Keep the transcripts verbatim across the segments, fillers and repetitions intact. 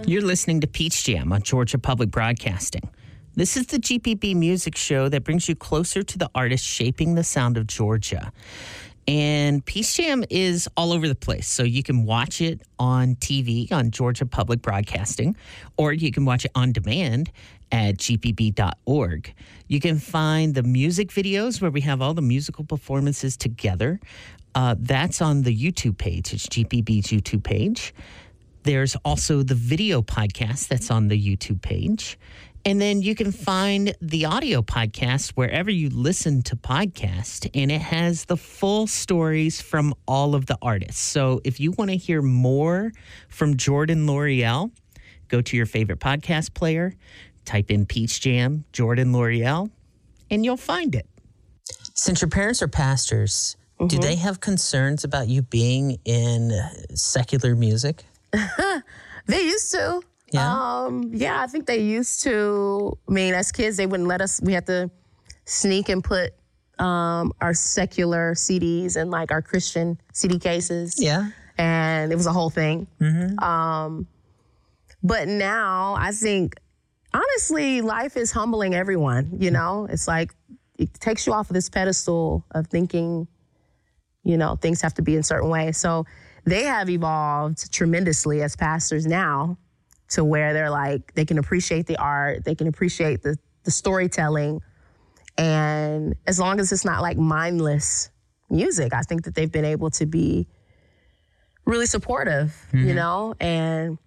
You're listening to Peach Jam on Georgia Public Broadcasting. This is the G P B music show that brings you closer to the artists shaping the sound of Georgia. And Peach Jam is all over the place. So you can watch it on T V on Georgia Public Broadcasting, or you can watch it on demand at g p b dot org. You can find the music videos where we have all the musical performances together. Uh, that's on the YouTube page. It's G P B's YouTube page. There's also the video podcast that's on the YouTube page. And then you can find the audio podcast wherever you listen to podcasts, and it has the full stories from all of the artists. So if you want to hear more from Jordan L'Oreal, go to your favorite podcast player, type in Peach Jam, Jordan L'Oreal, and you'll find it. Since your parents are pastors, mm-hmm. do they have concerns about you being in secular music? They used to. Yeah. Um, yeah, I think they used to. I mean, as kids, they wouldn't let us. We had to sneak and put um, our secular C Ds in like our Christian C D cases. Yeah. And it was a whole thing. Mm-hmm. Um, but now I think, honestly, life is humbling everyone. You know, it's like it takes you off of this pedestal of thinking, you know, things have to be in a certain way. So they have evolved tremendously as pastors now to where they're like, they can appreciate the art, they can appreciate the, the storytelling. And as long as it's not like mindless music, I think that they've been able to be really supportive, mm-hmm. you know, and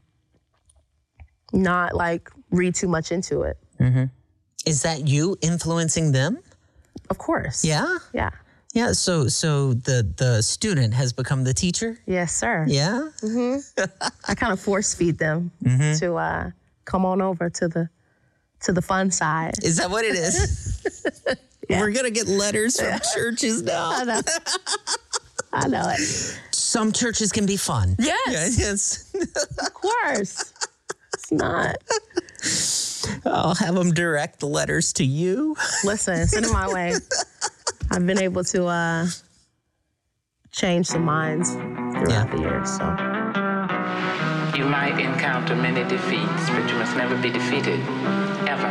not like read too much into it. Mm-hmm. Is that you influencing them? Of course. Yeah? Yeah. Yeah, so so the, the student has become the teacher? Yes, sir. Yeah? Mm-hmm. I kind of force feed them mm-hmm. to uh, come on over to the to the fun side. Is that what it is? Yeah. We're going to get letters from yeah. churches now. I know. I know it. Some churches can be fun. Yes. Yeah, yes. Of course. It's not. I'll have them direct the letters to you. Listen, send them my way. I've been able to uh, change some minds throughout yeah. the years. So you might encounter many defeats, but you must never be defeated, ever.